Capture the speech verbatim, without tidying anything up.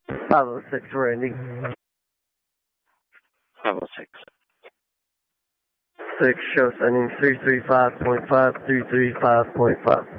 five oh six, Randy. five oh six. six, show sending three three five point five, three three five point five.